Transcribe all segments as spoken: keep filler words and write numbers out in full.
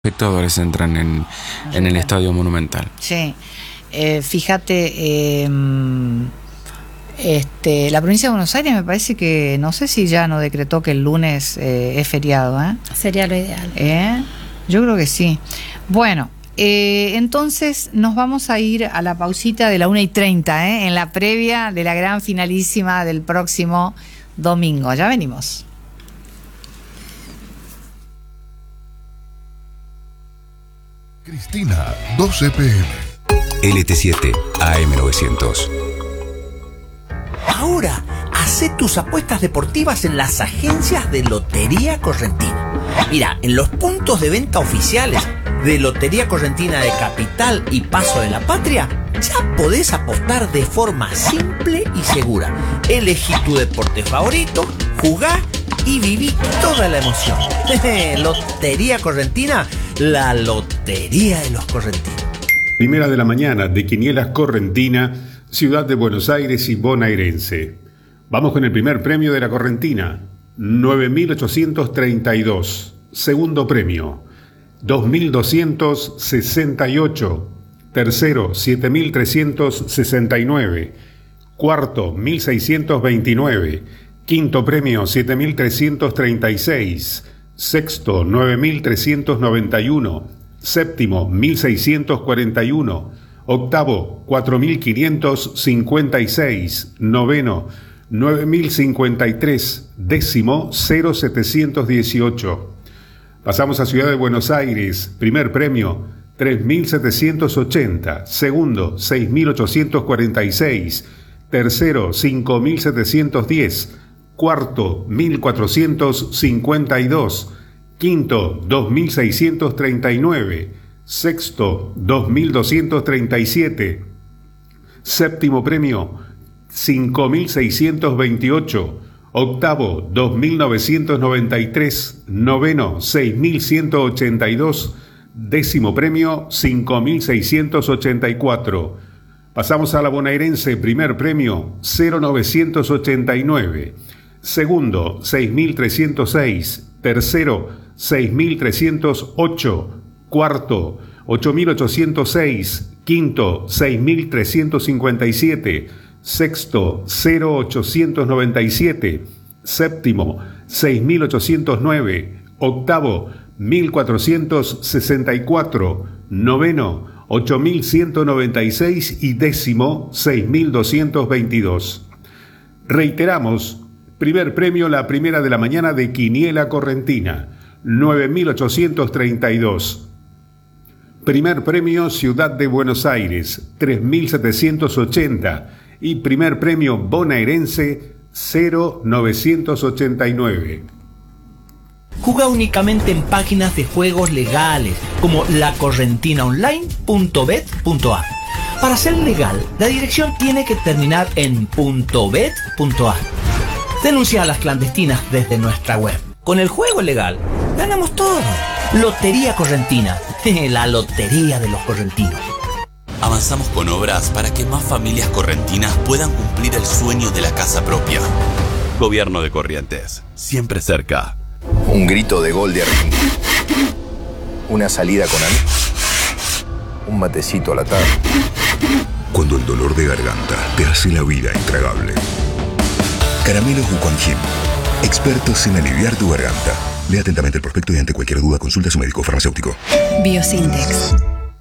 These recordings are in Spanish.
espectadores entran en, en el Estadio Monumental. Sí, eh, fíjate, eh, este, la provincia de Buenos Aires me parece que, no sé si ya no decretó que el lunes eh, es feriado, ¿eh? Sería lo ideal. ¿Eh? Yo creo que sí. Bueno, eh, entonces nos vamos a ir a la pausita de la una y treinta, ¿eh? En la previa de la gran finalísima del próximo domingo. Ya venimos. Cristina, doce pe eme. L T siete A M novecientos. Ahora, hacé tus apuestas deportivas en las agencias de Lotería Correntina. Mira, en los puntos de venta oficiales de Lotería Correntina de Capital y Paso de la Patria, ya podés apostar de forma simple y segura. Elegí tu deporte favorito, jugá y viví toda la emoción. Lotería Correntina, la lotería de los correntinos. Primera de la mañana de Quinielas Correntina, Ciudad de Buenos Aires y bonaerense. Vamos con el primer premio de la Correntina, nueve mil ochocientos treinta y dos. Segundo premio, dos mil doscientos sesenta y ocho. Tercero, siete mil trescientos sesenta y nueve. Cuarto, mil seiscientos veintinueve. Quinto premio, siete mil trescientos treinta y seis. Sexto, nueve mil trescientos noventa y uno. Séptimo, mil seiscientos cuarenta y uno. Octavo, cuatro mil quinientos cincuenta y seis. Noveno, nueve mil cincuenta y tres. Décimo, cero mil setecientos dieciocho. Pasamos a Ciudad de Buenos Aires. Primer premio, tres mil setecientos ochenta. Segundo, seis mil ochocientos cuarenta y seis. Tercero, cinco mil setecientos diez. Cuarto, mil cuatrocientos cincuenta y dos. Quinto, dos mil seiscientos treinta y nueve. Sexto, dos mil doscientos treinta y siete. Séptimo premio, cinco mil seiscientos veintiocho. Octavo, dos mil novecientos noventa y tres. Noveno, seis mil ciento ochenta y dos. Décimo premio, cinco mil seiscientos ochenta y cuatro. Pasamos a la bonaerense. Primer premio, cero mil novecientos ochenta y nueve. Segundo, seis mil trescientos seis. Tercero, seis mil trescientos ocho. Cuarto, ocho mil ochocientos seis. Quinto, seis mil trescientos cincuenta y siete. Sexto, cero mil ochocientos noventa y siete. Séptimo, seis mil ochocientos nueve. Octavo, mil cuatrocientos sesenta y cuatro. Noveno, ocho mil ciento noventa y seis. Y décimo, seis mil doscientos veintidós. Reiteramos, primer premio, la primera de la mañana de Quiniela Correntina, nueve mil ochocientos treinta y dos. Primer premio, Ciudad de Buenos Aires, tres mil setecientos ochenta. Y primer premio bonaerense, cero mil novecientos ochenta y nueve. Juega únicamente en páginas de juegos legales, como la correntina online punto bet punto a. Para ser legal, la dirección tiene que terminar en .bet punto a. Denuncia a las clandestinas desde nuestra web. Con el juego legal, ganamos todo. Lotería Correntina, la lotería de los correntinos. Avanzamos con obras para que más familias correntinas puedan cumplir el sueño de la casa propia. Gobierno de Corrientes, siempre cerca. Un grito de gol de Argentina. Una salida con amigos. Un matecito a la tarde. Cuando el dolor de garganta te hace la vida intragable. Caramelos Buconjim, expertos en aliviar tu garganta. Lea atentamente el prospecto y ante cualquier duda consulta a su médico farmacéutico. Biosintex.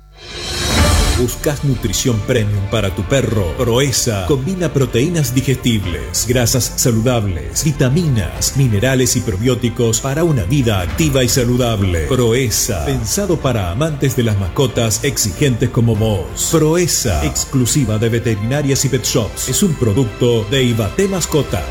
¿Buscas nutrición premium para tu perro? Proeza combina proteínas digestibles, grasas saludables, vitaminas, minerales y probióticos para una vida activa y saludable. Proeza, pensado para amantes de las mascotas exigentes como vos. Proeza, exclusiva de veterinarias y pet shops. Es un producto de Ibate Mascotas.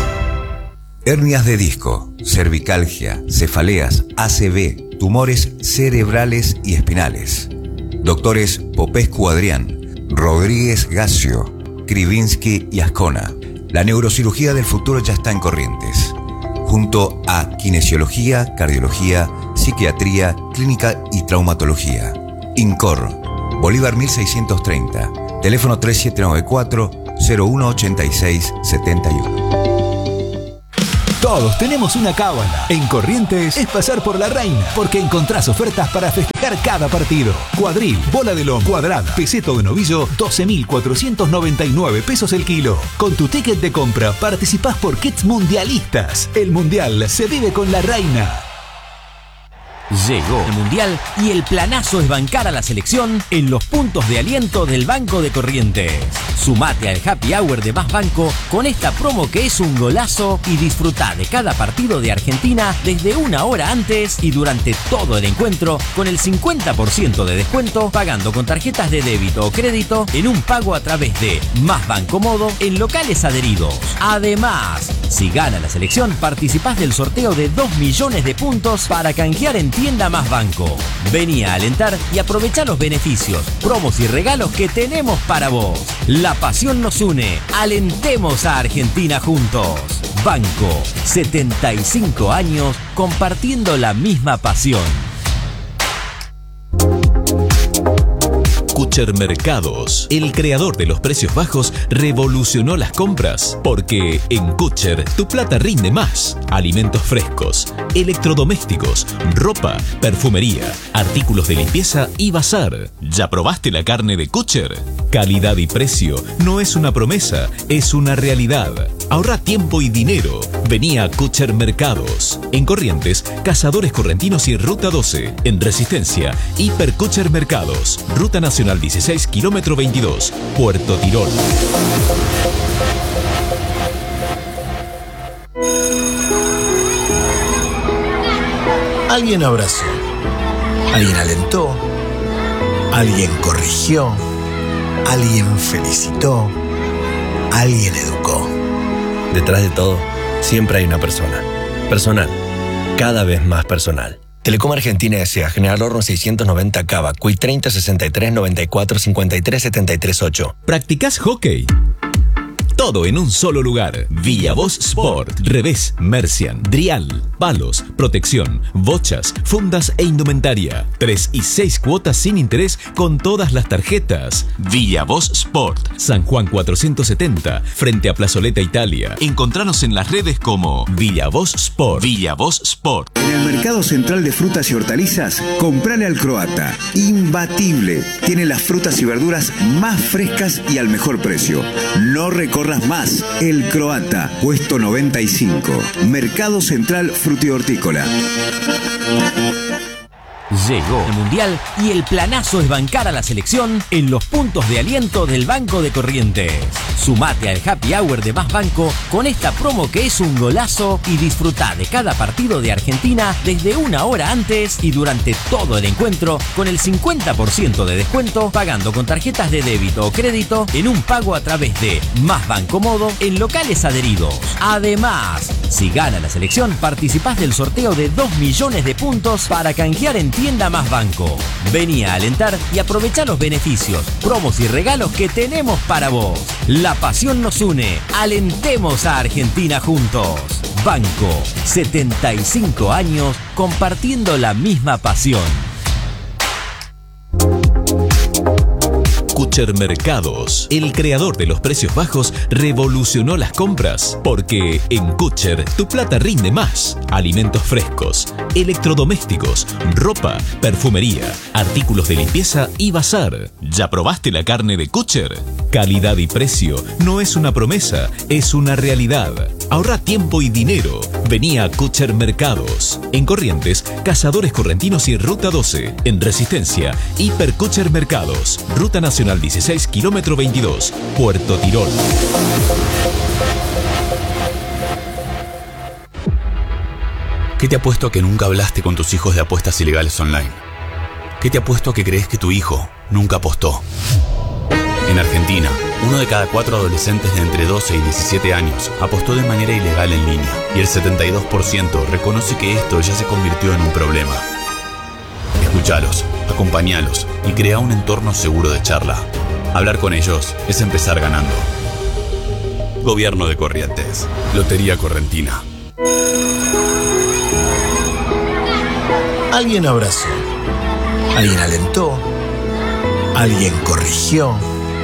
Hernias de disco, cervicalgia, cefaleas, A C V, tumores cerebrales y espinales. Doctores Popescu Adrián, Rodríguez Gacio, Krivinsky y Ascona. La neurocirugía del futuro ya está en Corrientes. Junto a kinesiología, cardiología, psiquiatría, clínica y traumatología. INCOR, Bolívar mil seiscientos treinta. Teléfono tres siete nueve cuatro, cero uno ocho seis siete uno. Todos tenemos una cábala. En Corrientes es pasar por la reina, porque encontrás ofertas para festejar cada partido. Cuadril, bola de lomo, cuadrada, peseto de novillo, doce mil cuatrocientos noventa y nueve pesos el kilo. Con tu ticket de compra participás por kits mundialistas. El mundial se vive con la reina. Llegó el Mundial y el planazo es bancar a la selección en los puntos de aliento del Banco de Corrientes. Sumate al Happy Hour de Más Banco con esta promo que es un golazo y disfrutá de cada partido de Argentina desde una hora antes y durante todo el encuentro con el cincuenta por ciento de descuento pagando con tarjetas de débito o crédito en un pago a través de Más Banco Modo en locales adheridos. Además, si gana la selección, participás del sorteo de dos millones de puntos para canjear en Tienda Más Banco. Vení a alentar y aprovechá los beneficios, promos y regalos que tenemos para vos. La pasión nos une. Alentemos a Argentina juntos. Banco, setenta y cinco años compartiendo la misma pasión. Kutcher Mercados, el creador de los precios bajos, revolucionó las compras. Porque en Kutcher tu plata rinde más. Alimentos frescos, electrodomésticos, ropa, perfumería, artículos de limpieza y bazar. ¿Ya probaste la carne de Kutcher? Calidad y precio no es una promesa, es una realidad. Ahorra tiempo y dinero. Vení a Kutcher Mercados. En Corrientes, Cazadores Correntinos y Ruta doce. En Resistencia, Hiper Kutcher Mercados. Ruta Nacional dieciséis, kilómetro veintidós, Puerto Tirol. Alguien abrazó, alguien alentó, alguien corrigió, alguien felicitó, alguien educó. Detrás de todo, siempre hay una persona. Personal. Cada vez más personal. Telecom Argentina S A General Horno seiscientos noventa Cava, Q I treinta sesenta y tres noventa y cuatro cincuenta y tres setenta y tres ocho. ¿Practicás hockey? Todo en un solo lugar. Villavoz Sport. Revés, Mercian, Drial, palos, protección, bochas, fundas e indumentaria. Tres y seis cuotas sin interés con todas las tarjetas. Villavoz Sport. San Juan cuatrocientos setenta, frente a Plazoleta Italia. Encontranos en las redes como Villavoz Sport. Villavoz Sport. En el Mercado Central de Frutas y Hortalizas, comprale al Croata. Imbatible. Tiene las frutas y verduras más frescas y al mejor precio. No recorras más. El Croata, puesto noventa y cinco. Mercado Central Frutihortícola. Llegó el Mundial y el planazo es bancar a la selección en los puntos de aliento del Banco de Corrientes. Sumate al Happy Hour de Más Banco con esta promo que es un golazo y disfrutá de cada partido de Argentina desde una hora antes y durante todo el encuentro con el cincuenta por ciento de descuento pagando con tarjetas de débito o crédito en un pago a través de Más Banco Modo en locales adheridos. Además, si gana la selección, participás del sorteo de dos millones de puntos para canjear en Tienda Más Banco. Vení a alentar y aprovechá los beneficios, promos y regalos que tenemos para vos. La pasión nos une. Alentemos a Argentina juntos. Banco, setenta y cinco años compartiendo la misma pasión. Kutcher Mercados, el creador de los precios bajos, revolucionó las compras. Porque en Kutcher tu plata rinde más. Alimentos frescos, electrodomésticos, ropa, perfumería, artículos de limpieza y bazar. ¿Ya probaste la carne de Kutcher? Calidad y precio no es una promesa, es una realidad. Ahorra tiempo y dinero. Vení a Kutcher Mercados. En Corrientes, Cazadores Correntinos y Ruta doce. En Resistencia, Hiper Kutcher Mercados. Ruta Nacional dieciséis, kilómetro veintidós, Puerto Tirol. ¿Qué te ha puesto a que nunca hablaste con tus hijos de apuestas ilegales online? ¿Qué te ha puesto a que crees que tu hijo nunca apostó? En Argentina, uno de cada cuatro adolescentes de entre doce y diecisiete años apostó de manera ilegal en línea y el setenta y dos por ciento reconoce que esto ya se convirtió en un problema. Escuchalos, acompañalos y crea un entorno seguro de charla. Hablar con ellos es empezar ganando. Gobierno de Corrientes. Lotería Correntina. Alguien abrazó, alguien alentó, alguien corrigió,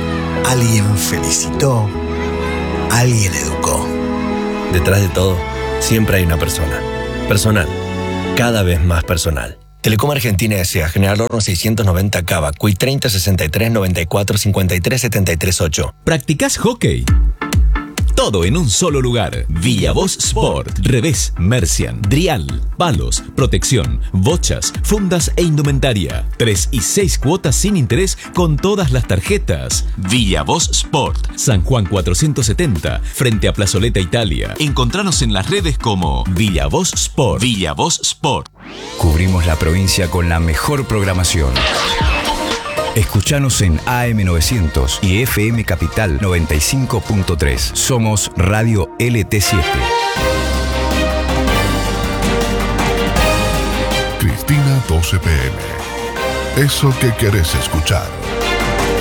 alguien felicitó, alguien educó. Detrás de todo, siempre hay una persona. Personal, cada vez más personal. Telecom Argentina S A, General Horno seiscientos noventa Cava, Q I treinta sesenta y tres noventa y cuatro cincuenta y tres setenta y tres ocho. ¿Practicás hockey? Todo en un solo lugar. Villavoz Sport. Revés, Mercian, Drial, palos, protección, bochas, fundas e indumentaria. Tres y seis cuotas sin interés con todas las tarjetas. Villavoz Sport. San Juan cuatrocientos setenta, frente a Plazoleta Italia. Encontranos en las redes como Villavoz Sport. Villavoz Sport. Cubrimos la provincia con la mejor programación. Escuchanos en A M novecientos y F M Capital noventa y cinco punto tres. Somos Radio L T siete. Cristina, doce p m. Eso que querés escuchar.